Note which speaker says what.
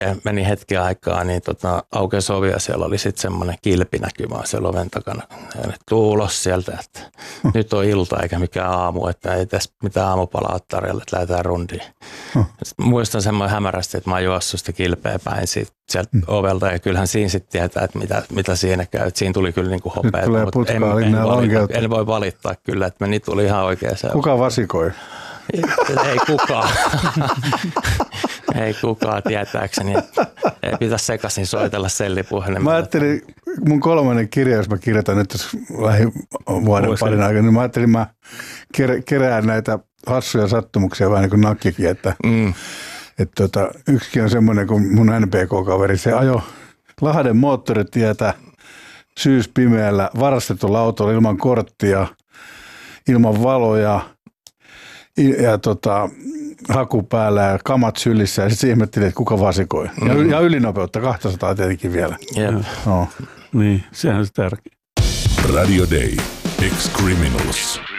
Speaker 1: meni hetki aikaa, niin aukesi ovi ja siellä oli sitten semmoinen kilpinäkymä siellä oven takana. Ja nyt tuu ulos sieltä, että nyt on ilta eikä mikään aamu, että ei tässä mitään aamupalaa ole tarjolla, että lähdetään rundiin. Muistan semmoinen hämärästi, että mä oon juossut sitä kilpeä päin sieltä ovelta ja kyllähän siinä sitten tietää, että mitä siinä käy. Että siinä tuli kyllä niin kuin hopeaa, mutta en voi valittaa kyllä, että meni tuli ihan oikeaan.
Speaker 2: Kuka vasikoi?
Speaker 1: Ei kukaan. Ei kukaan tietääkseni. Ei pitäisi sekaisin soitella sellipuhelimella.
Speaker 2: Mä ajattelin, mun 3. kirja, jos mä kirjoitan nyt lähivuoden parin aikana, niin mä ajattelin, mä kerään näitä hassuja sattumuksia vähän niin kuin nakkikin, että yksikin on semmoinen kuin mun NPK-kaveri, se ajo Lahden moottoritietä syyspimeällä varastetulla autolla ilman korttia, ilman valoja ja haku päällä ja kamat sylissä ja sitten ihmetteli, että kuka vasikoi. Ja ylinopeutta 200 tietenkin vielä.
Speaker 3: No. Niin, sehän on se tärkeä.
Speaker 4: Radio Day. Ex-Criminals.